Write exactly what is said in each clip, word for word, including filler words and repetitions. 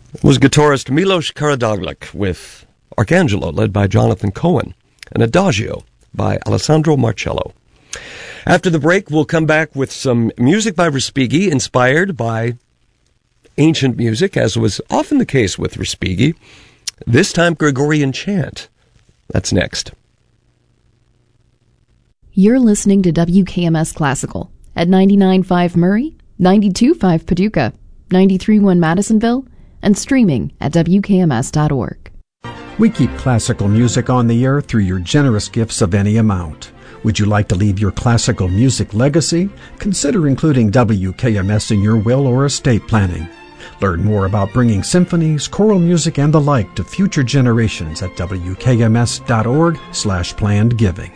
was guitarist Milos Karadzic with Arcangelo, led by Jonathan Cohen, and Adagio by Alessandro Marcello. After the break, we'll come back with some music by Respighi, inspired by ancient music, as was often the case with Respighi. This time, Gregorian chant. That's next. You're listening to W K M S Classical at ninety-nine point five Murray, ninety-two point five Paducah, ninety-three point one Madisonville, and streaming at W K M S dot org. We keep classical music on the air through your generous gifts of any amount. Would you like to leave your classical music legacy? Consider including W K M S in your will or estate planning. Learn more about bringing symphonies, choral music, and the like to future generations at W K M S dot org slash planned giving.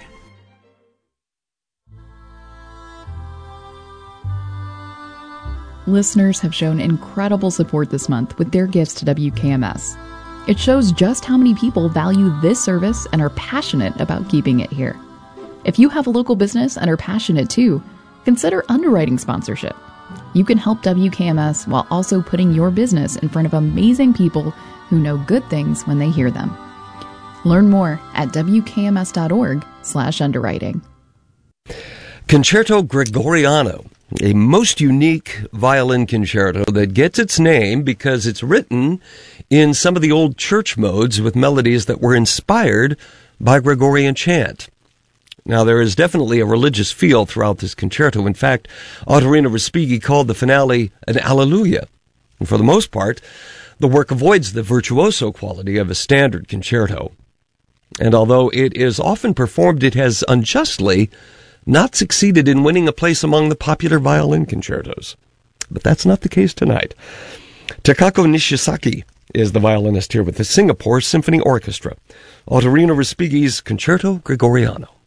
Listeners have shown incredible support this month with their gifts to W K M S. It shows just how many people value this service and are passionate about keeping it here. If you have a local business and are passionate too, consider underwriting sponsorship. You can help W K M S while also putting your business in front of amazing people who know good things when they hear them. Learn more at W K M S dot org slash underwriting. Concerto Gregoriano, a most unique violin concerto that gets its name because it's written in some of the old church modes with melodies that were inspired by Gregorian chant. Now, there is definitely a religious feel throughout this concerto. In fact, Ottorino Respighi called the finale an Alleluia. And for the most part, the work avoids the virtuoso quality of a standard concerto. And although it is often performed, it has unjustly not succeeded in winning a place among the popular violin concertos. But that's not the case tonight. Takako Nishisaki is the violinist here with the Singapore Symphony Orchestra. Ottorino Respighi's Concerto Gregoriano.